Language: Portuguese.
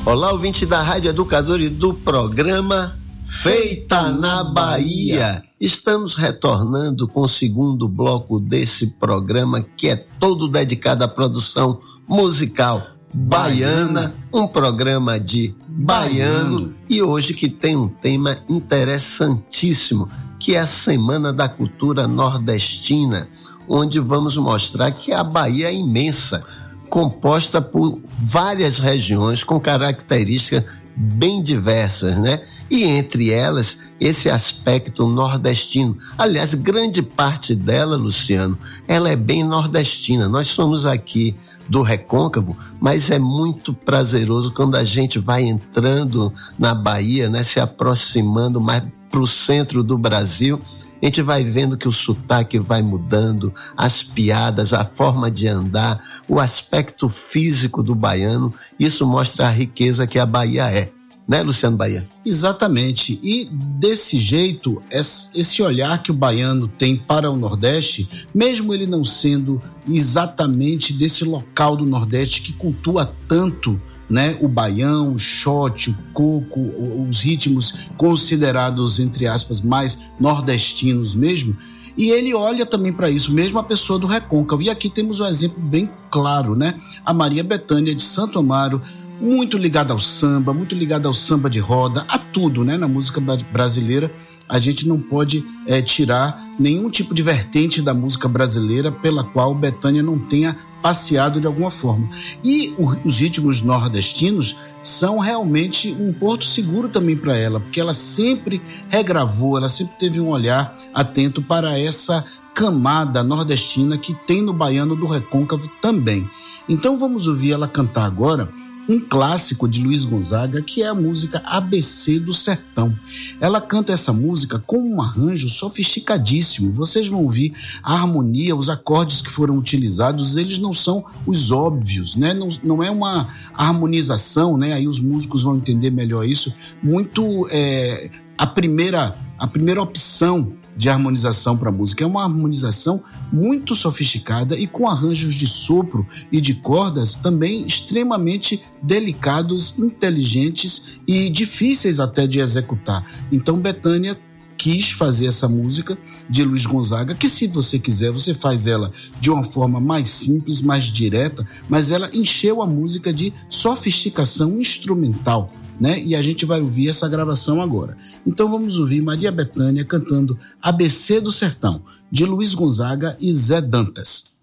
Olá, ouvinte da Rádio Educador e do programa Feita na Bahia. Estamos retornando com o segundo bloco desse programa, que é todo dedicado à produção musical baiana, um programa de baiano, e hoje que tem um tema interessantíssimo, que é a Semana da Cultura Nordestina, onde vamos mostrar que a Bahia é imensa, composta por várias regiões com características bem diversas, né? E entre elas, esse aspecto nordestino. Aliás, grande parte dela, Luciano, ela é bem nordestina. Nós somos aqui do Recôncavo, mas é muito prazeroso quando a gente vai entrando na Bahia, né? Se aproximando mais para o centro do Brasil. A gente vai vendo que o sotaque vai mudando, as piadas, a forma de andar, o aspecto físico do baiano. Isso mostra a riqueza que a Bahia é, né, Luciano Bahia? Exatamente, e desse jeito, esse olhar que o baiano tem para o Nordeste, mesmo ele não sendo exatamente desse local do Nordeste que cultua tanto, né, o baião, o xote, o coco, os ritmos considerados, entre aspas, mais nordestinos mesmo, e ele olha também para isso, mesmo a pessoa do Recôncavo. E aqui temos um exemplo bem claro, né? A Maria Bethânia de Santo Amaro, muito ligada ao samba de roda, a tudo, né? Na música brasileira, a gente não pode tirar nenhum tipo de vertente da música brasileira pela qual Bethânia não tenha passeado de alguma forma. E os ritmos nordestinos são realmente um porto seguro também para ela, porque ela sempre regravou, ela sempre teve um olhar atento para essa camada nordestina que tem no baiano do Recôncavo também. Então vamos ouvir ela cantar agora um clássico de Luiz Gonzaga, que é a música ABC do Sertão. Ela canta essa música com um arranjo sofisticadíssimo. Vocês vão ouvir a harmonia, os acordes que foram utilizados, eles não são os óbvios, né? Não é uma harmonização, né? Aí os músicos vão entender melhor isso. Muito a primeira opção de harmonização para a música. É uma harmonização muito sofisticada e com arranjos de sopro e de cordas também extremamente delicados, inteligentes e difíceis até de executar. Então Bethânia quis fazer essa música de Luiz Gonzaga, que se você quiser, você faz ela de uma forma mais simples, mais direta, mas ela encheu a música de sofisticação instrumental, né? E a gente vai ouvir essa gravação agora. Então vamos ouvir Maria Bethânia cantando ABC do Sertão, de Luiz Gonzaga e Zé Dantas.